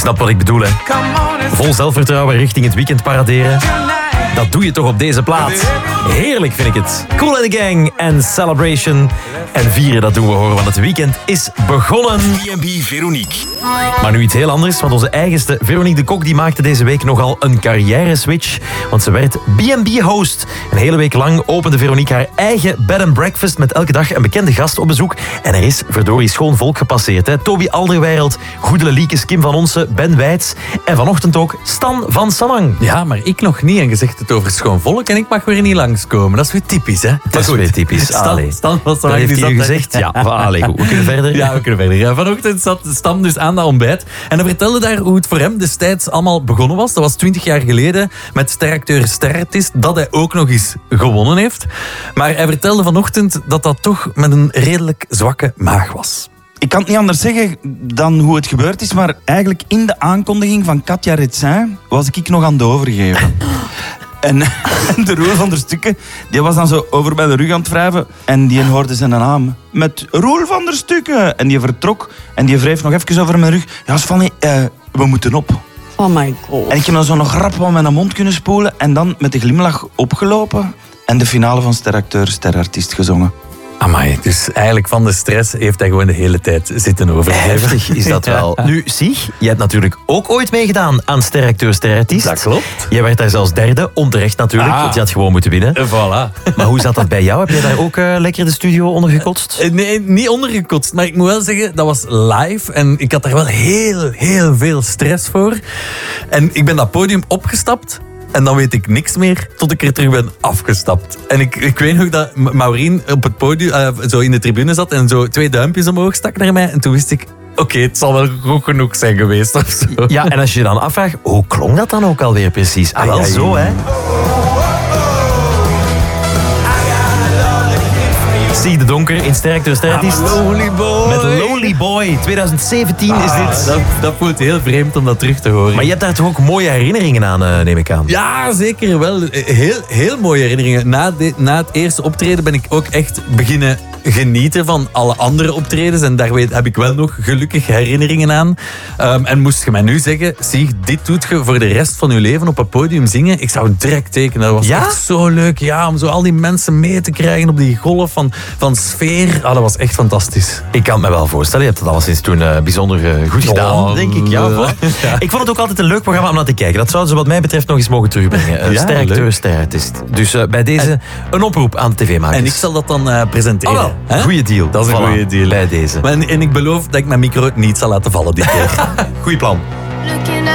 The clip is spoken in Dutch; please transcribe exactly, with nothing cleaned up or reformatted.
snapt wat ik bedoel, hè. Vol zelfvertrouwen richting het weekend paraderen. Dat doe je toch op deze plaat. Heerlijk vind ik het. Kool and the Gang en Celebration. En vieren, dat doen we horen, want het weekend is begonnen. B en B Veronique. Maar nu iets heel anders, want onze eigenste Veronique de Kok die maakte deze week nogal een carrière-switch. Want ze werd B en B-host. Een hele week lang opende Veronique haar eigen bed and breakfast met elke dag een bekende gast op bezoek. En er is verdorie schoon volk gepasseerd. Hè. Toby Alderweireld, Goedele Liekes, Kim van Onsen, Ben Weits en vanochtend ook Stan van Samang. Ja, maar ik nog niet. En je zegt het over schoon volk en ik mag weer niet langskomen. Dat is weer typisch, hè? Dat is weer typisch. Stan, Stan van Dat Samang, heeft die hij zat nu daar- gezegd. Ja, allee, goed. We kunnen verder. Ja, we kunnen verder. Ja, vanochtend zat Stan dus aan dat ontbijt. En hij vertelde daar hoe het voor hem destijds allemaal begonnen was. Dat was twintig jaar geleden met steracteur Sterartiest. Dat hij ook nog eens gewonnen heeft. Maar hij vertelde vanochtend dat dat toch met een redelijk zwakke maag was. Ik kan het niet anders zeggen dan hoe het gebeurd is, maar eigenlijk in de aankondiging van Katja Retsin was ik nog aan het overgeven. En, en de Roel van der Stukken, die was dan zo over bij de rug aan het wrijven en die hoorde zijn naam. Met Roel van der Stukken. En die vertrok en die wreef nog even over mijn rug. Ja, Svanny, uh, we moeten op. Oh my god. En ik heb dan zo nog rap van mijn mond kunnen spoelen en dan met de glimlach opgelopen en de finale van Steracteur Sterartiest gezongen. Amai, dus eigenlijk van de stress heeft hij gewoon de hele tijd zitten overgeven. Heftig is dat wel. Nu, Sieg, jij hebt natuurlijk ook ooit meegedaan aan Steracteur Sterartiest. Dat klopt. Jij werd daar zelfs derde, onterecht natuurlijk, Ah. want je had gewoon moeten winnen. En voilà. Maar hoe zat dat bij jou? Heb jij daar ook uh, lekker de studio onder gekotst? Eh, Nee, niet ondergekotst. Maar ik moet wel zeggen, dat was live. En ik had daar wel heel, heel veel stress voor. En ik ben dat podium opgestapt. En dan weet ik niks meer tot ik er terug ben afgestapt. En ik, ik weet nog dat Ma- Maureen op het podium, uh, zo in de tribune zat en zo twee duimpjes omhoog stak naar mij. En toen wist ik, oké, okay, het zal wel goed genoeg zijn geweest of zo. Ja, en als je je dan afvraagt, hoe klonk dat dan ook alweer precies? Ah, wel Ai, ai, zo, hè? Zie de Donker in Steracteur Sterartiest. Lonely Boy. Met Lonely Boy. twintig zeventien is Ah, dit. dat, dat voelt heel vreemd om dat terug te horen. Maar je hebt daar toch ook mooie herinneringen aan, uh, neem ik aan. Ja, zeker wel. Heel, heel mooie herinneringen. Na, de, na het eerste optreden ben ik ook echt beginnen genieten van alle andere optredens. En daar weet, heb ik wel nog gelukkig herinneringen aan. Um, en moest je mij nu zeggen, zie, dit doet je voor de rest van je leven op een podium zingen. Ik zou direct tekenen. Dat was Ja? echt zo leuk. Ja, om zo al die mensen mee te krijgen op die golf van, van sfeer. Ah, dat was echt fantastisch. Ik kan het me wel voorstellen. Je hebt het alleszins toen uh, bijzonder uh, goed gedaan, Oh, denk ik. Ja, uh, voilà. ja. Ik vond het ook altijd een leuk programma om naar te kijken. Dat zouden ze wat mij betreft nog eens mogen terugbrengen. Uh, Ja, Steracteur leuk. Sterartiest. Dus uh, bij deze een oproep aan de tv-makers. En ik zal dat dan uh, presenteren. Oh, wel. Hè? Goeie deal. Dat is een Voilà. goede deal. Bij deze. En, en ik beloof dat ik mijn micro niet zal laten vallen dit keer. Goeie plan. Looking